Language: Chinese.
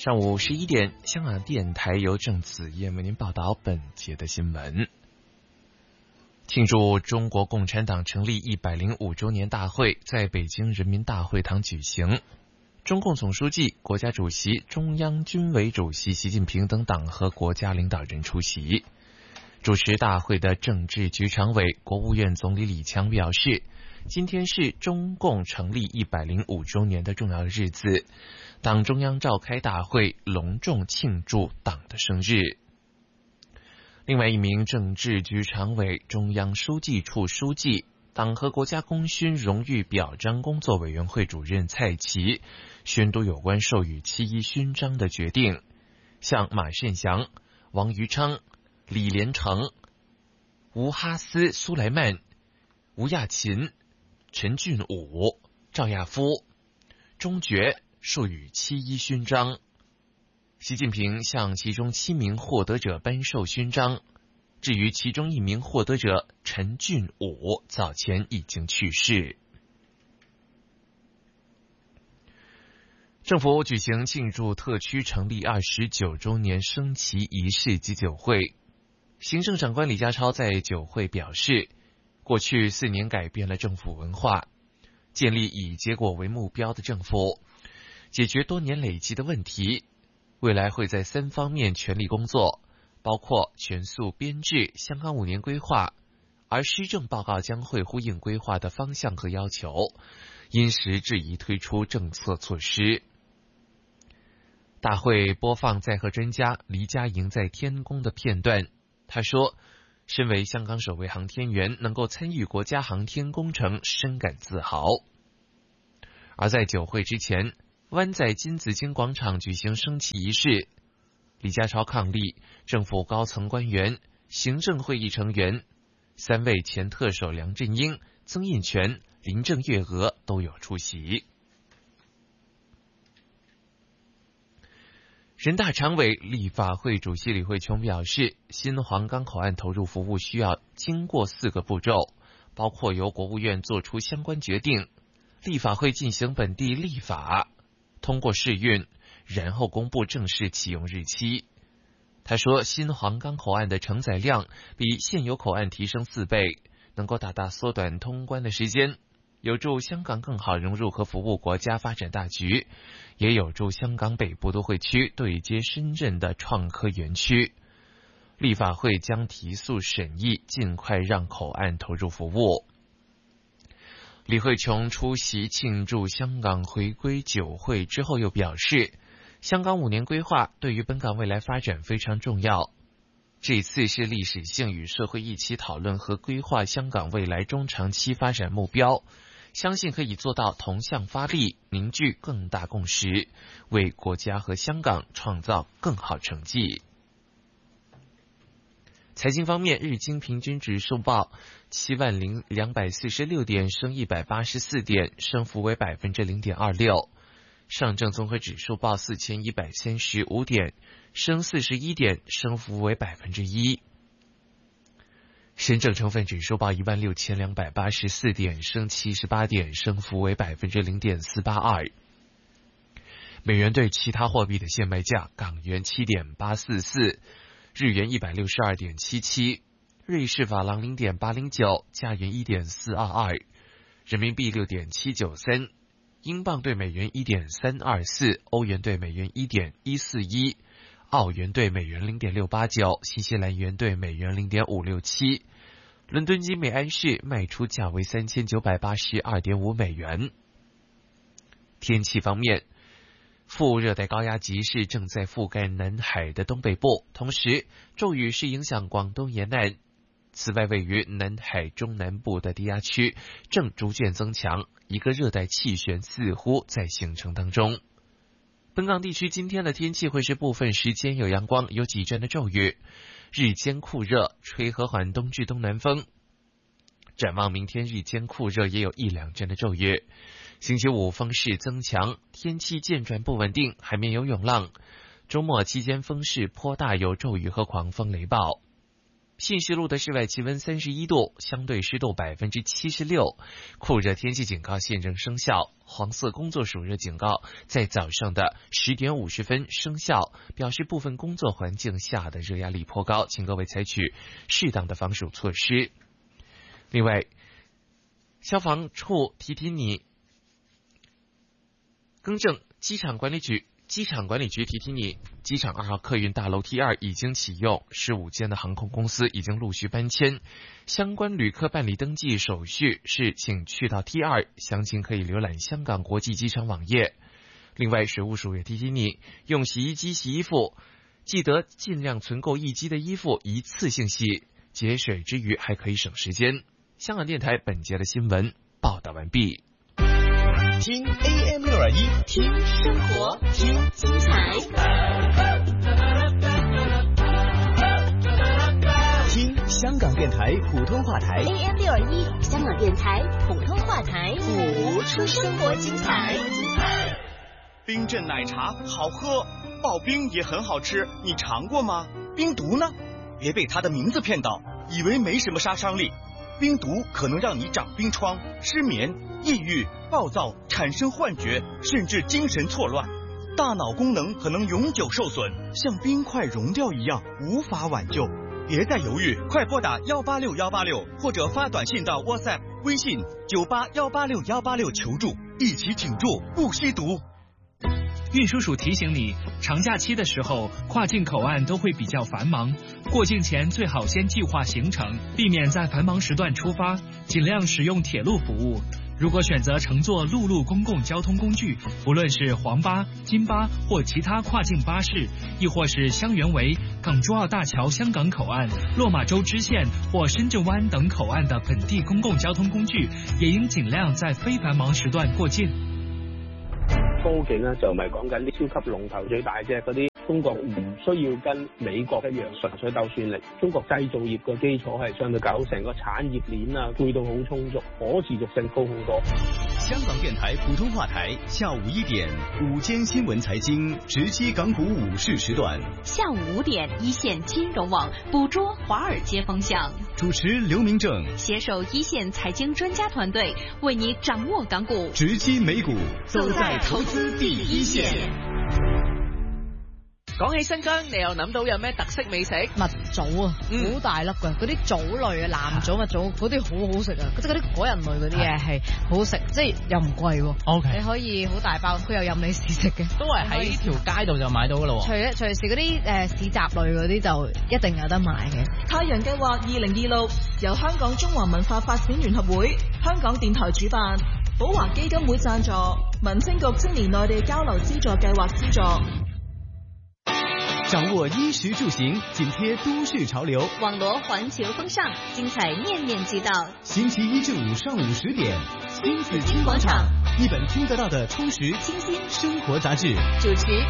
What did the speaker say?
上午11点，香港电台由郑子燕为您报道本节的新闻。庆祝中国共产党成立105周年大会在北京人民大会堂举行，中共总书记、国家主席、中央军委主席习近平等党和国家领导人出席。主持大会的政治局常委、国务院总理李强表示，今天是中共成立105周年的重要日子，党中央召开大会，隆重庆祝党的生日。另外一名政治局常委、中央书记处书记、党和国家功勋荣誉表彰工作委员会主任蔡奇宣读有关授予7·1勋章的决定，向马慎祥、王余昌、李连成、吴哈斯·苏莱曼、吴亚勤、陈俊武、赵亚夫、钟觉授予7·1勋章。习近平向其中7名获得者颁授勋章，至于其中1名获得者陈俊武早前已经去世。政府举行庆祝特区成立29周年升旗仪式及酒会。行政长官李家超在酒会表示，过去4年改变了政府文化，建立以结果为目标的政府，解决多年累积的问题，未来会在3方面全力工作，包括全速编制香港5年规划，而施政报告将会呼应规划的方向和要求，因时制宜推出政策措施。大会播放载荷专家黎佳莹在天宫的片段，他说，身为香港首位航天员，能够参与国家航天工程，深感自豪。而在酒会之前，湾仔金紫荆广场举行升旗仪式，李家超伉俪，政府高层官员、行政会议成员、3位前特首梁振英、曾荫权、林郑月娥都有出席。人大常委、立法会主席李慧琼表示，新皇岗口岸投入服务需要经过4个步骤，包括由国务院作出相关决定，立法会进行本地立法，通过试运，然后公布正式启用日期。他说，新皇岗口岸的承载量比现有口岸提升4倍，能够大大缩短通关的时间，有助香港更好融入和服务国家发展大局，也有助香港北部都会区对接深圳的创科园区。立法会将提速审议，尽快让口岸投入服务。李慧琼出席庆祝香港回归酒会之后又表示，香港5年规划对于本港未来发展非常重要，这次是历史性与社会一起讨论和规划香港未来中长期发展目标，相信可以做到同向发力，凝聚更大共识，为国家和香港创造更好成绩。财经方面，日经平均指数报70246点，升184点，升幅为 0.26%。上证综合指数报4135点，升41点，升幅为 1%。深证成分指数报16284点，升78点，升幅为 0.482%。美元对其他货币的现卖价，港元7.844，日元162.77，瑞士法郎0.809，加元1.422，人民币6.793，英镑对美元1.324，欧元对美元1.141，澳元对美元0.689，新西兰元对美元0.567。伦敦金每安士卖出价为3982.5美元。天气方面，副热带高压脊是正在覆盖南海的东北部，同时骤雨是影响广东沿岸。此外，位于南海中南部的低压区正逐渐增强，一个热带气旋似乎在形成当中。本港地区今天的天气会是部分时间有阳光，有几阵的骤雨，日间酷热，吹和缓东至东南风。展望明天日间酷热，也有1-2阵的骤雨。星期五风势增强，天气渐转不稳定，海面有涌浪。周末期间风势颇大，有骤雨和狂风雷暴。 信息路的室外气温31度，相对湿度76%，酷热天气警告现正生效。黄色工作暑热警告在早上的10点50分生效，表示部分工作环境下的热压力颇高，请各位采取适当的防暑措施。另外，消防处提你，更正，机场管理局提你，机场2号客运大楼 T2 已经启用，15间的航空公司已经陆续搬迁，相关旅客办理登记手续是请去到 T2， 详情可以浏览香港国际机场网页。另外，水务署也提你，用洗衣机洗衣服，记得尽量存够1机的衣服一次性洗，节水之余还可以省时间。香港电台本节的新闻报道完毕。 听 AM621， 听生活，听精彩，听香港电台普通话台 AM621， 香港电台普通话台， 谱出生活精彩。 冰镇奶茶好喝，刨冰也很好吃，你尝过吗？冰毒呢？别被它的名字骗到，以为没什么杀伤力。冰毒可能让你长冰疮、失眠、抑郁、暴躁，产生幻觉，甚至精神错乱，大脑功能可能永久受损，像冰块融掉一样，无法挽救。别再犹豫，快拨打186186，或者发短信到 WhatsApp、微信98186-186求助，一起挺住，不吸毒。 运输署提醒你，长假期的时候，跨境口岸都会比较繁忙，过境前最好先计划行程，避免在繁忙时段出发，尽量使用铁路服务。如果选择乘坐陆路公共交通工具，不论是黄巴、金巴或其他跨境巴士，亦或是香园围、港珠澳大桥香港口岸、落马洲支线或深圳湾等口岸的本地公共交通工具，也应尽量在非繁忙時段過境。 科技咧就唔係講緊啲超級龍頭最大隻嗰啲，中國唔需要跟美國一樣純粹鬥算力。中國製造業嘅基礎係相對搞成個產業鏈啊，配套好充足，可持續性高好多。 香港電台普通話台下午1點，午間新聞財經直擊港股午市時段。 下午5點，一線金融網捕捉華爾街風向。 主持劉明正， 攜手一線財經專家團隊，為你掌握港股， 直擊美股， 走在投資第一線。 講起新疆，你又諗到有咩特色美食？ 蜜棗啊，好大粒㗎，嗰啲棗類啊，藍棗、蜜棗嗰啲好好食啊，即係嗰啲果仁類嗰啲嘢係好食，即係又唔貴喎。 OK， 你可以好大包，佢又任你試食嘅。 都係喺條街度就買到㗎咯。 隨時嗰啲市集類嗰啲就一定有得買嘅。 太陽計劃2026由香港中華文化發展聯合會、香港電台主辦，寶華基金會贊助，民政局青年內地交流資助計劃資助。 掌握衣食住行，緊貼都市潮流， 網羅環球風尚，精彩面面俱到。 星期1至5上午10點， 新紫荊廣場， 一本聽得到的充實清新生活雜誌。 主持